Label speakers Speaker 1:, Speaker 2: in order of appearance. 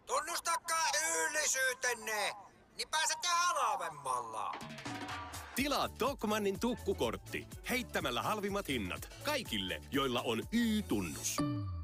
Speaker 1: Tunnustakaa syyllisyytenne, niin pääsette halvemmalla.
Speaker 2: Tilaa Tokmannin tukkukortti heittämällä halvimmat hinnat kaikille, joilla on Y-tunnus.